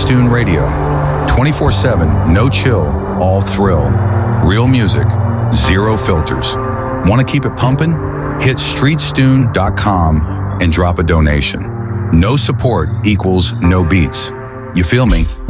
Stune Radio. 24/7, no chill, all thrill. Real music, zero filters. Want to keep it pumping? Hit streetstune.com and drop a donation. No support equals no beats. You feel me?